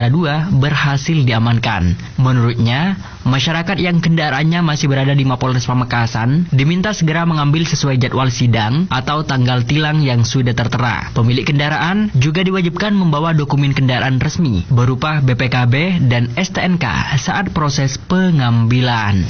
2 berhasil diamankan. Menurutnya, masyarakat yang kendaraannya masih berada di Mapolres Pamekasan diminta segera mengambil sesuai jadwal sidang atau tanggal tilang yang sudah tertera. Pemilik kendaraan juga diwajibkan membawa dokumen kendaraan resmi berupa BPKB dan STNK saat proses pengambilan.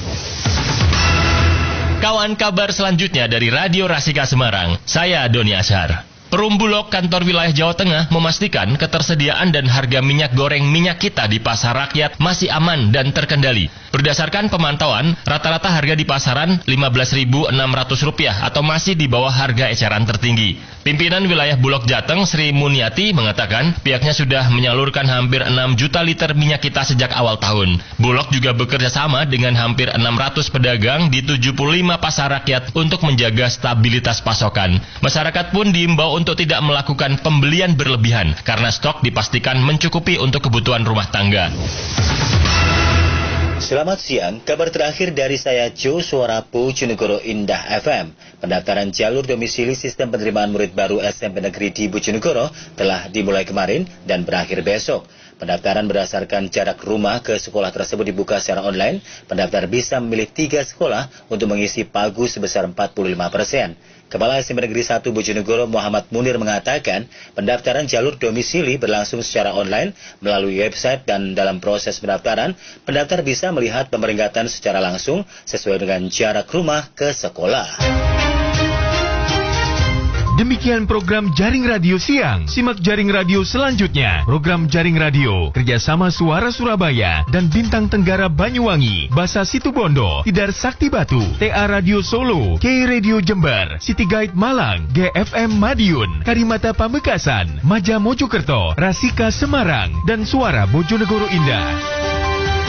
Kawan, kabar selanjutnya dari Radio Rasika Semarang. Saya Doni Ashar. Perum Bulog Kantor Wilayah Jawa Tengah memastikan ketersediaan dan harga minyak goreng minyak kita di pasar rakyat masih aman dan terkendali. Berdasarkan pemantauan, rata-rata harga di pasaran Rp15.600 atau masih di bawah harga eceran tertinggi. Pimpinan Wilayah Bulog Jateng Sri Muniati mengatakan pihaknya sudah menyalurkan hampir 6 juta liter minyak kita sejak awal tahun. Bulog juga bekerja sama dengan hampir 600 pedagang di 75 pasar rakyat untuk menjaga stabilitas pasokan. Masyarakat pun diimbau untuk tidak melakukan pembelian berlebihan karena stok dipastikan mencukupi untuk kebutuhan rumah tangga. Selamat siang, kabar terakhir dari saya Jo, Suara Bojonegoro Indah FM. Pendaftaran jalur domisili sistem penerimaan murid baru SMP Negeri di Bojonegoro telah dimulai kemarin dan berakhir besok. Pendaftaran berdasarkan jarak rumah ke sekolah tersebut dibuka secara online. Pendaftar bisa memilih 3 sekolah untuk mengisi pagu sebesar 45%. Kepala SMP Negeri 1 Bojonegoro Muhammad Munir mengatakan pendaftaran jalur domisili berlangsung secara online melalui website dan dalam proses pendaftaran, pendaftar bisa melihat pemeringkatan secara langsung sesuai dengan jarak rumah ke sekolah. Demikian program Jaring Radio Siang. Simak Jaring Radio selanjutnya. Program Jaring Radio kerjasama Suara Surabaya dan Bintang Tenggara Banyuwangi, Basa Situbondo, Tidar Sakti Batu, TA Radio Solo, K Radio Jember, City Guide Malang, GFM Madiun, Karimata Pamekasan, Maja Mojokerto, Rasika Semarang, dan Suara Bojonegoro Indah.